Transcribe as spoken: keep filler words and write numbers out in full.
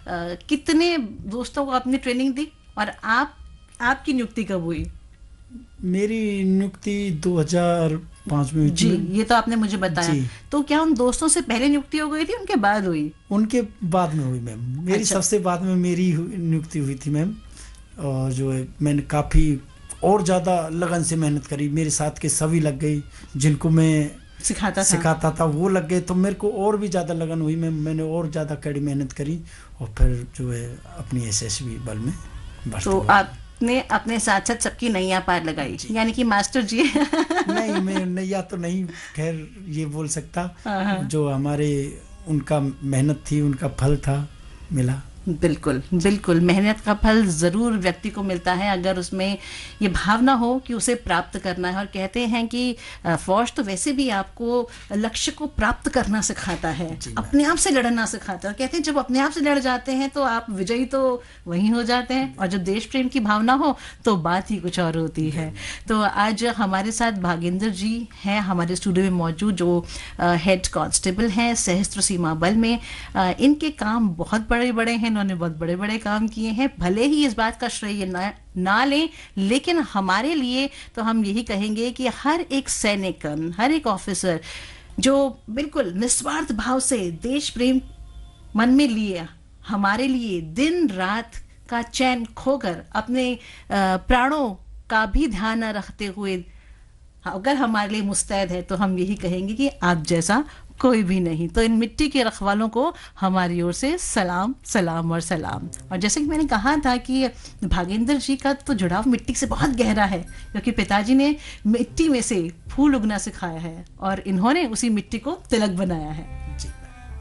कितने दोस्तों को आपने ट्रेनिंग दी और आप आपकी नियुक्ति कब हुई? मेरी नियुक्ति दो हज़ार पाँच में हुई जी, थी। ये तो आपने मुझे बताया। तो क्या उन दोस्तों से पहले नियुक्ति हो गई थी, उनके बाद हुई? उनके बाद में हुई मैम, मेरी अच्छा। सबसे बाद में मेरी नियुक्ति हुई थी मैम। और जो है मैंने काफ़ी और ज़्यादा लगन से मेहनत करी, मेरे साथ के सभी लग गई, जिनको मैं सिखाता था सिखाता था वो लग गए, तो मेरे को और भी ज़्यादा लगन हुई मैम। मैंने और ज़्यादा कड़ी मेहनत करी और फिर जो है अपनी एसएसबी बल में भर्ती तो हुआ। आपने अपने साथ साथ सबकी नैया पार लगाई, यानी कि मास्टर जी। नहीं, मैं नैया तो नहीं खैर ये बोल सकता, जो हमारे उनका मेहनत थी उनका फल था, मिला। बिल्कुल बिल्कुल, मेहनत का फल ज़रूर व्यक्ति को मिलता है अगर उसमें ये भावना हो कि उसे प्राप्त करना है। और कहते हैं कि फौज तो वैसे भी आपको लक्ष्य को प्राप्त करना सिखाता है, अपने आप से लड़ना सिखाता है। और कहते हैं जब अपने आप से लड़ जाते हैं तो आप विजयी तो वहीं हो जाते हैं, और जब देश प्रेम की भावना हो तो बात ही कुछ और होती है। तो आज हमारे साथ भागेंद्र जी हैं हमारे स्टूडियो में मौजूद, जो हेड कांस्टेबल हैं सशस्त्र सीमा बल में। इनके काम बहुत बड़े बड़े हैं, उन्होंने बहुत बड़े बड़े काम किए हैं। भले ही इस बात का श्रेय ना, ना लें, लेकिन हमारे लिए तो हम यही कहेंगे कि हर एक सैनिक, हर एक ऑफिसर जो बिल्कुल निस्वार्थ भाव से देश प्रेम मन में लिए हमारे लिए दिन रात का चैन खोकर अपने प्राणों का भी ध्यान न रखते हुए अगर हमारे लिए मुस्तैद है, तो हम यही कहेंगे कि आप जैसा कोई भी नहीं। तो इन मिट्टी के रखवालों को हमारी ओर से सलाम सलाम और सलाम। और जैसे कि मैंने कहा था कि भागेंद्र जी का तो जुड़ाव मिट्टी से बहुत गहरा है, क्योंकि पिताजी ने मिट्टी में से फूल उगना सिखाया है और इन्होंने उसी मिट्टी को तिलक बनाया है। जी।